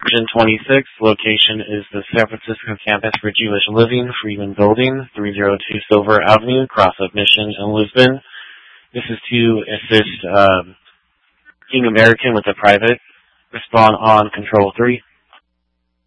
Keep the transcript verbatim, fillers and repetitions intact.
Version twenty-six, location is the San Francisco campus for Jewish Living, Freeman Building, three oh two Silver Avenue, Cross-Up Mission in Lisbon. This is to assist um, King American with the private. Respond on Control three.